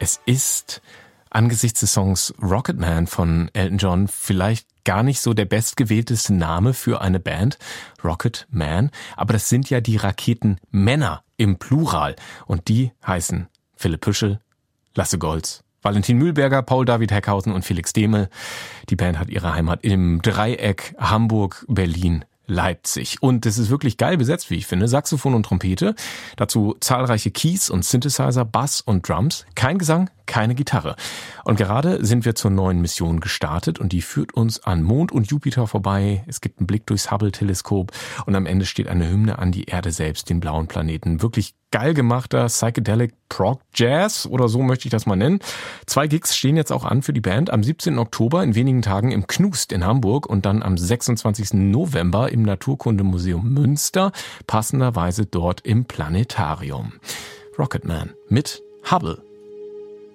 Es ist angesichts des Songs Rocket Man von Elton John vielleicht gar nicht so der bestgewählteste Name für eine Band, Rocket Man, aber das sind ja die Raketenmänner im Plural und die heißen Philipp Püschel, Lasse Golz, Valentin Mühlberger, Paul David Heckhausen und Felix Demel. Die Band hat ihre Heimat im Dreieck Hamburg, Berlin, Leipzig. Und es ist wirklich geil besetzt, wie ich finde. Saxophon und Trompete, dazu zahlreiche Keys und Synthesizer, Bass und Drums. Kein Gesang, keine Gitarre. Und gerade sind wir zur neuen Mission gestartet und die führt uns an Mond und Jupiter vorbei. Es gibt einen Blick durchs Hubble-Teleskop und am Ende steht eine Hymne an die Erde selbst, den blauen Planeten. Wirklich geil gemachter Psychedelic Prog Jazz oder so möchte ich das mal nennen. 2 Gigs stehen jetzt auch an für die Band. Am 17. Oktober in wenigen Tagen im Knust in Hamburg und dann am 26. November im Naturkundemuseum Münster, passenderweise dort im Planetarium. Rocket Man mit Hubble.